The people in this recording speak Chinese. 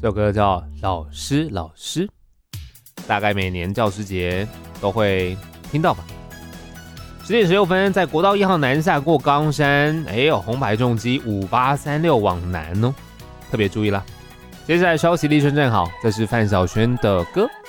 这首歌叫《老师老师》，大概每年教师节都会听到吧。10:16，在国道1号南下过冈山，红牌重机5836往南哦，特别注意啦。接下来稍息立正站好，这是范晓萱的歌。